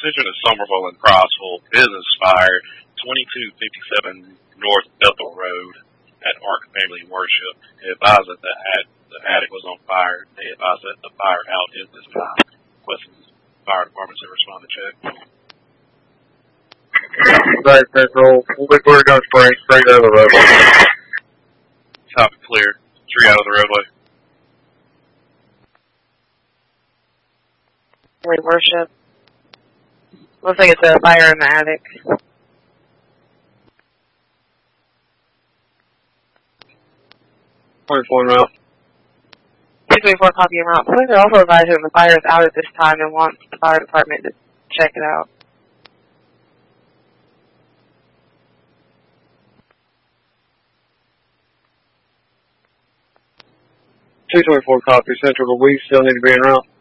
Attention to Somerville and Crossville. Business fire, 2257 North Bethel Road at Ark Family Worship. They advised that the attic was on fire. They advised that the fire out is this time. Requesting fire department to respond to check. Right, Central. We're going to spring straight out of the roadway. Top clear. 3 out of the roadway. Worship. Looks like it's a fire in the attic. 24 route. 224 copy en route. Police are also advised that the fire is out at this time and wants the fire department to check it out. 224 copy, Central. Do we still need to be en route?